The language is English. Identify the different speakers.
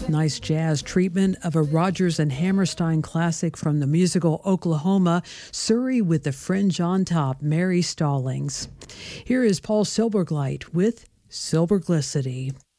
Speaker 1: Nice jazz treatment of a Rodgers and Hammerstein classic from the musical Oklahoma, Surrey with the Fringe on Top, Mary Stallings. Here is Paul Silbergleit with Silberglicity.